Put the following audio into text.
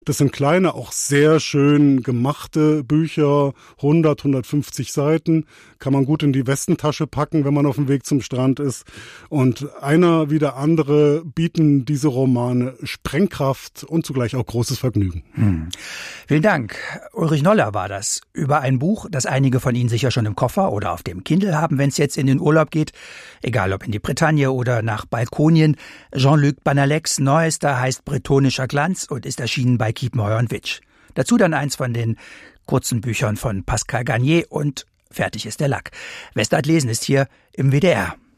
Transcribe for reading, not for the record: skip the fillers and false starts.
Das sind kleine, auch sehr schön gemachte Bücher, 100, 150 Seiten, kann man gut in die Westentasche packen, wenn man auf dem Weg zum Strand ist. Und einer wie der andere bieten diese Romane Sprengkraft und zugleich auch großes Vergnügen. Vielen Dank. Ulrich Noller war das über ein Buch, das einige von Ihnen sicher schon im Koffer oder auf dem Kindle haben, wenn es jetzt in den Urlaub geht, egal ob in die Bretagne oder nach Balkonien. Jean-Luc Banalecs neuester heißt Bretonischer Glanz und ist erschienen bei Kiepenheuer und Witsch. Dazu dann eins von den kurzen Büchern von Pascal Garnier und fertig ist der Lack. Westart lesen ist hier im WDR.